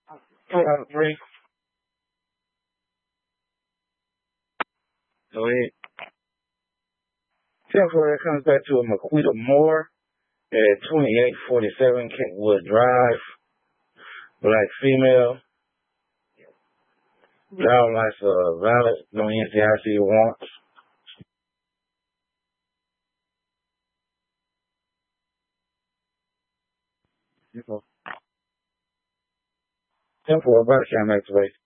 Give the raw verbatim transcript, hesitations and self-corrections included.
Two out of three. Go ahead. ten four, that comes back to a Maquita Moore at twenty-eight forty-seven Kentwood Drive. Black female. Driver license uh, valid. No N C I C warrants. ten four, body cam activation.